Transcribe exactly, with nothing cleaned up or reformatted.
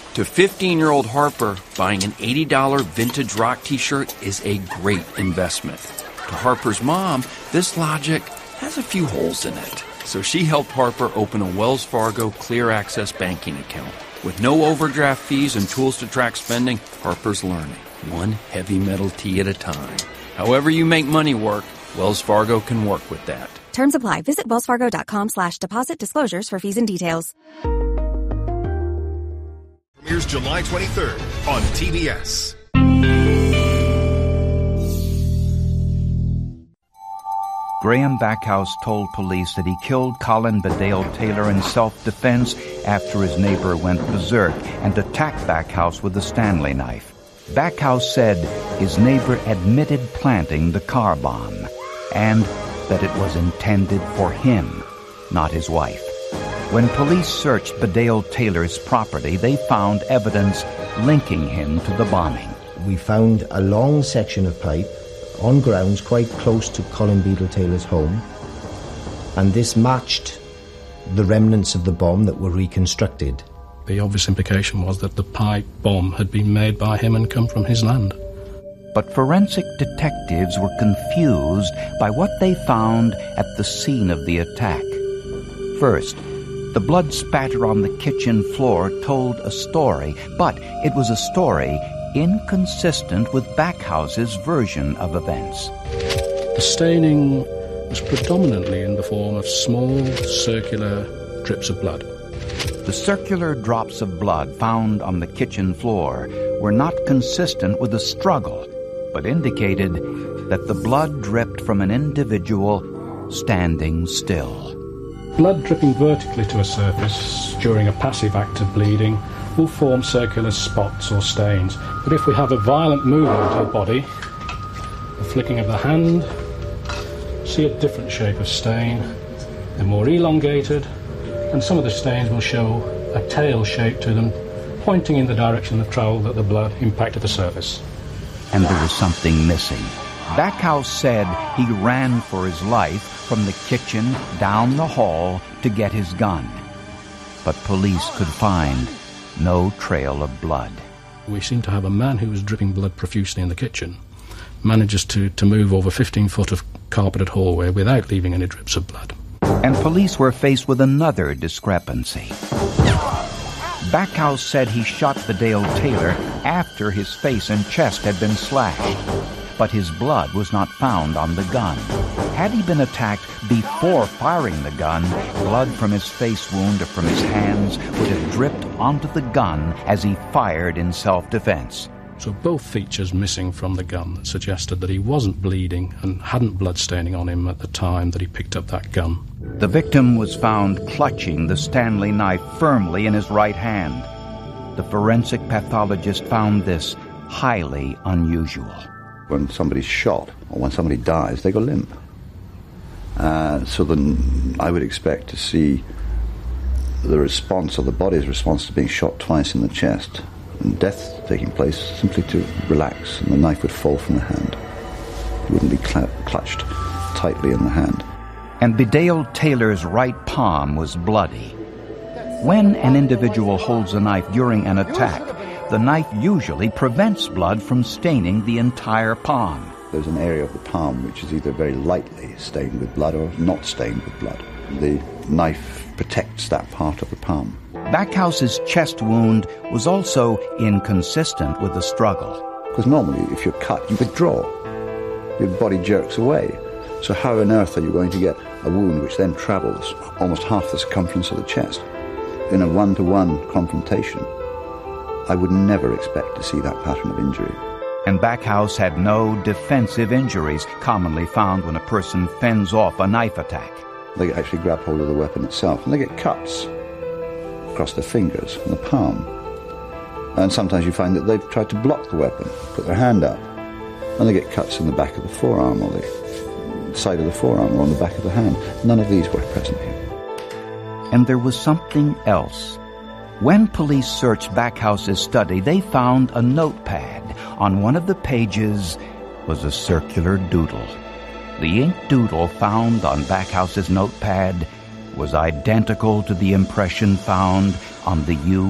To fifteen-year-old Harper, buying an eighty dollars vintage rock t-shirt is a great investment. To Harper's mom, this logic has a few holes in it. So she helped Harper open a Wells Fargo Clear Access banking account. With no overdraft fees and tools to track spending, Harper's learning, one heavy metal tea at a time. However you make money work, Wells Fargo can work with that. Terms apply. Visit wellsfargo.com slash deposit disclosures for fees and details. Premieres July twenty-third on T B S. Graham Backhouse told police that he killed Colin Bedale Taylor in self-defense after his neighbor went berserk and attacked Backhouse with a Stanley knife. Backhouse said his neighbor admitted planting the car bomb and that it was intended for him, not his wife. When police searched Bedale Taylor's property, they found evidence linking him to the bombing. We found a long section of pipe on grounds quite close to Colin Bedale Taylor's home, and this matched the remnants of the bomb that were reconstructed. The obvious implication was that the pipe bomb had been made by him and come from his land. But forensic detectives were confused by what they found at the scene of the attack. First, the blood spatter on the kitchen floor told a story, but it was a story inconsistent with Backhouse's version of events. The staining was predominantly in the form of small, circular drips of blood. The circular drops of blood found on the kitchen floor were not consistent with a struggle, but indicated that the blood dripped from an individual standing still. Blood dripping vertically to a surface during a passive act of bleeding will form circular spots or stains. But if we have a violent movement of the body, a flicking of the hand, see a different shape of stain. They're more elongated, and some of the stains will show a tail shape to them, pointing in the direction of travel that the blood impacted the surface. And there was something missing. Backhouse said he ran for his life from the kitchen down the hall to get his gun. But police could find no trail of blood. We seem to have a man who was dripping blood profusely in the kitchen, manages to, to move over fifteen foot of carpeted hallway without leaving any drips of blood. And police were faced with another discrepancy. Backhouse said he shot Bedale Taylor after his face and chest had been slashed, but his blood was not found on the gun. Had he been attacked before firing the gun, blood from his face wound or from his hands would have dripped onto the gun as he fired in self-defense. So both features missing from the gun suggested that he wasn't bleeding and hadn't blood staining on him at the time that he picked up that gun. The victim was found clutching the Stanley knife firmly in his right hand. The forensic pathologist found this highly unusual. When somebody's shot or when somebody dies, they go limp. Uh, so then I would expect to see the response or the body's response to being shot twice in the chest and death taking place simply to relax, and the knife would fall from the hand. It wouldn't be cl- clutched tightly in the hand. And Bedale Taylor's right palm was bloody. When an individual holds a knife during an attack, the knife usually prevents blood from staining the entire palm. There's an area of the palm which is either very lightly stained with blood or not stained with blood. The knife protects that part of the palm. Backhouse's chest wound was also inconsistent with the struggle. Because normally if you're cut, you withdraw. Your body jerks away. So how on earth are you going to get a wound which then travels almost half the circumference of the chest? In a one-to-one confrontation, I would never expect to see that pattern of injury. And Backhouse had no defensive injuries commonly found when a person fends off a knife attack. They actually grab hold of the weapon itself, and they get cuts across their fingers and the palm. And sometimes you find that they've tried to block the weapon, put their hand up, and they get cuts in the back of the forearm or the side of the forearm or on the back of the hand. None of these were present here. And there was something else. When police searched Backhouse's study, they found a notepad. On one of the pages was a circular doodle. The ink doodle found on Backhouse's notepad was identical to the impression found on the U